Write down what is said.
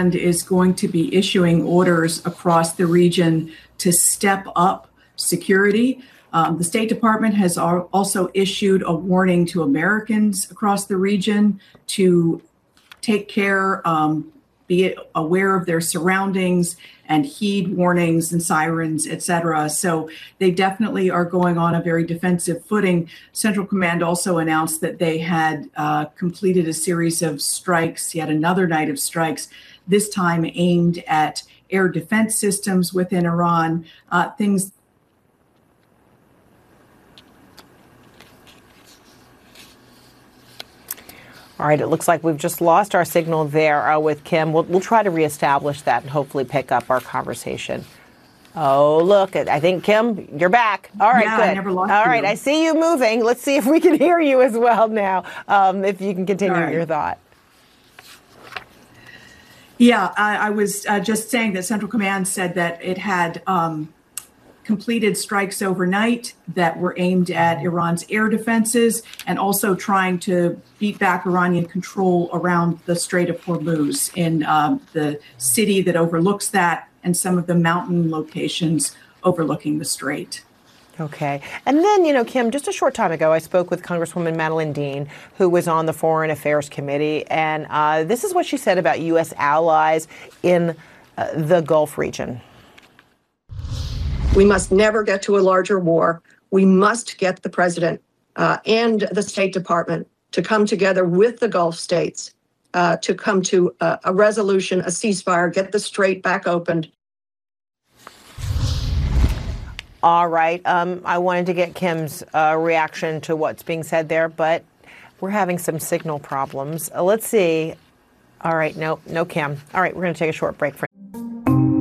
Command is going to be issuing orders across the region to step up security. The State Department has also issued a warning to Americans across the region to take care, be aware of their surroundings and heed warnings and sirens, et cetera. So they definitely are going on a very defensive footing. Central Command also announced that they had completed a series of strikes, yet another night of strikes, this time aimed at air defense systems within Iran, things. All right, it looks like we've just lost our signal there with Kim. We'll try to reestablish that and hopefully pick up our conversation. Oh, look, I think, Kim, you're back. All right, yeah, good. I never lost All right, you. I see you moving. Let's see if we can hear you as well now, if you can continue your thought. Yeah, I was just saying that Central Command said that it had completed strikes overnight that were aimed at Iran's air defenses and also trying to beat back Iranian control around the Strait of Hormuz in the city that overlooks that and some of the mountain locations overlooking the strait. Okay. And then, Kim, just a short time ago, I spoke with Congresswoman Madeleine Dean, who was on the Foreign Affairs Committee, and this is what she said about U.S. allies in the Gulf region. We must never get to a larger war. We must get the president and the State Department to come together with the Gulf states to come to a resolution, a ceasefire, get the strait back opened. All right. I wanted to get Kim's reaction to what's being said there, but we're having some signal problems. Let's see. All right. No, Kim. All right. We're going to take a short break for